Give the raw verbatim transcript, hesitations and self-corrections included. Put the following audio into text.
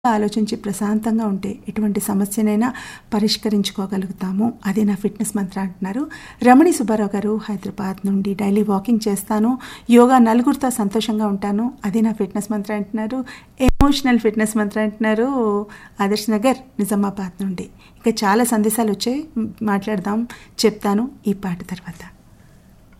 ఆలోచించి ప్రశాంతంగా ఉంటే ఎటువంటి సమస్యనైనా పరిష్కరించుకోగలుగుతాము. అదే నా ఫిట్నెస్ మంత్ర అంటున్నారు రమణి సుబ్బారావు గారు హైదరాబాద్ నుండి. డైలీ వాకింగ్ చేస్తాను, యోగా, నలుగురితో సంతోషంగా ఉంటాను, అదే నా ఫిట్నెస్ మంత్ర అంటున్నారు. ఎమోషనల్ ఫిట్నెస్ మంత్ర అంటున్నారు ఆదర్శ్ నగర్ నిజామాబాద్ నుండి. ఇంకా చాలా సందేశాలు వచ్చాయి, మాట్లాడదాం, చెప్తాను ఈ పాట తర్వాత.